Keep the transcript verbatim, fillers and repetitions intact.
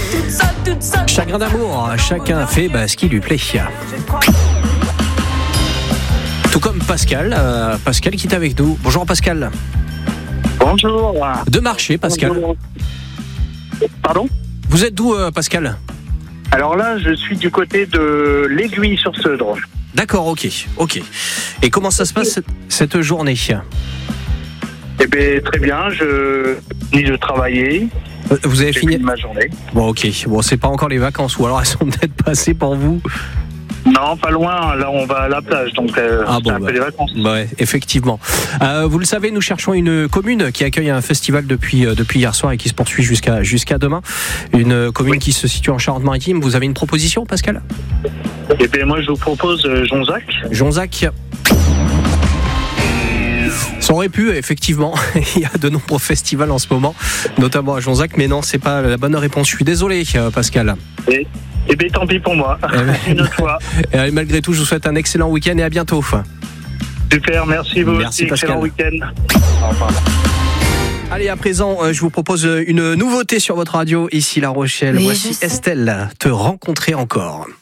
Chagrin d'amour, chacun fait bah, ce qui lui plaît. Tout comme Pascal, euh, Pascal qui est avec nous. Bonjour Pascal. Bonjour. De Marché, Pascal. Bonjour. Pardon ? Vous êtes d'où, euh, Pascal ? Alors là, je suis du côté de l'Aiguille-sur-Seudre. D'accord, ok, ok. Et comment ça se passe cette, cette journée ? Eh bien, très bien. Je finis de travailler. Euh, Vous avez J'ai fini fini ma journée. Bon, ok. Bon, c'est pas encore les vacances, ou alors elles sont peut-être passées pour vous. Non, pas loin. Là, on va à la plage, donc euh, Ah c'est bon, un bah. peu les vacances. Ouais, effectivement. Euh, vous le savez, nous cherchons une commune qui accueille un festival depuis euh, depuis hier soir et qui se poursuit jusqu'à jusqu'à demain. Une commune Oui. qui se situe en Charente-Maritime. Vous avez une proposition, Pascal ? Eh bien, moi, je vous propose euh, Jonzac. Jonzac. Ça aurait pu, effectivement. Il y a de nombreux festivals en ce moment, notamment à Jonzac, mais non, c'est pas la bonne réponse. Je suis désolé, euh, Pascal. Et, eh bien, tant pis pour moi. Eh ben, Une autre fois. Et malgré tout, je vous souhaite un excellent week-end et à bientôt. Super, merci vous Merci, aussi. Excellent Pascal. week-end. Au revoir. Allez, à présent, euh, je vous propose une nouveauté sur votre radio, ici La Rochelle. Oui, Voici je sais. Estelle, Te rencontrer encore.